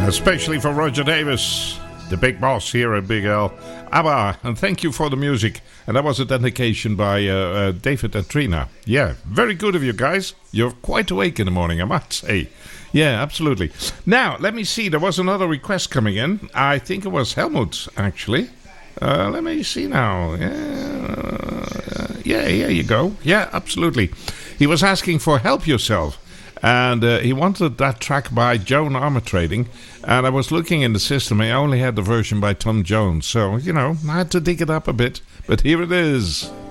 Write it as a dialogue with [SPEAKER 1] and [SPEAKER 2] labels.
[SPEAKER 1] Especially for Roger Davis, the big boss here at Big L. ABBA, and thank you for the music. And that was a dedication by David and Trina. Yeah, very good of you guys. You're quite awake in the morning, I must say. Yeah, absolutely. Now, let me see. There was another request coming in. I think it was Helmut, actually. Let me see now. Yeah, here you go. Yeah, absolutely. He was asking for Help Yourself. And he wanted that track by Joan Armatrading. And I was looking in the system. I only had the version by Tom Jones. So, I had to dig it up a bit. But here it is.